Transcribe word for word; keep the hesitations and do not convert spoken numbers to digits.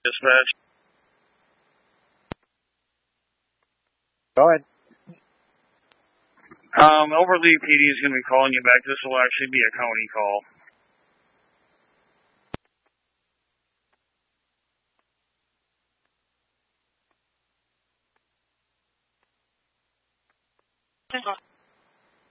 Dispatch. Go ahead. Um, Overly P D is going to be calling you back. This will actually be a county call. Okay.